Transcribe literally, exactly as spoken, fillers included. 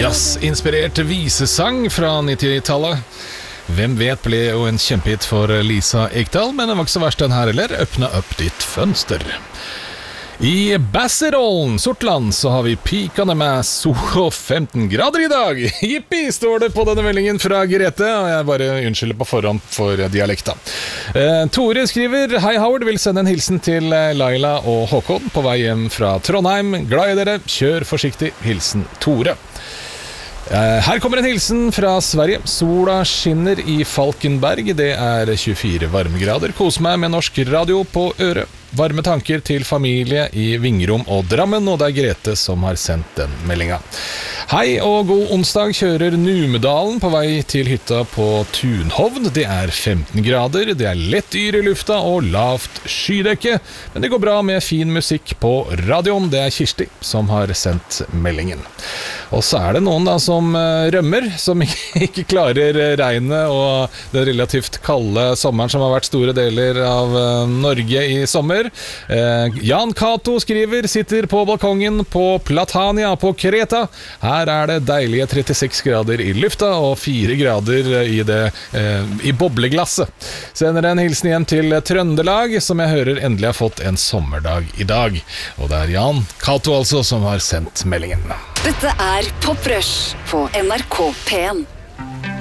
Jazz-inspirert visesang fra nittitallet. Hvem vet ble jo en kjempehit for Lisa Ekdahl, men det var ikke så verst den her heller. Øppne opp ditt fønster. I Basserollen, Sortland, så har vi pikene med sol og femten grader i dag. Jippi, står det på denne meldingen fra Grete, og jeg bare unnskylder på forhånd for dialekta. Eh, Tore skriver: Hei Howard, vil sende en hilsen til Laila og Håkon på vei hjem fra Trondheim. Glad i dere, kjør forsiktig. Hilsen Tore. Her kommer en hilsen fra Sverige. Sola skinner i Falkenberg. Det er tjuefire varmegrader. Kos meg med norsk radio på øret. Varme tanker til familie i Vingrom og Drammen, og det er Grete som har sendt den meldinga. Hei og god onsdag, kjører Numedalen på vei til hytta på Tunhovn. Det er femten grader, det er lett yr i lufta og lavt skydekke, men det går bra med fin musikk på radioen. Det er Kirsti som har sendt meldingen. Og så er det noen da som rømmer, som ikke klarer regnet og den relativt kalde sommeren som har vært store deler av Norge i sommer. Eh, Jan Kato skriver: sitter på balkongen på Platania på Kreta. Her er det deilige trettiseks grader i lufta og fire grader i, det, eh, i bobleglasset. Sender en hilsen igjen til Trøndelag, som jeg hører endelig har fått en sommerdag i dag. Og det er Jan Kato altså som har sendt meldingen. Dette er Pop Rush på N R K P en.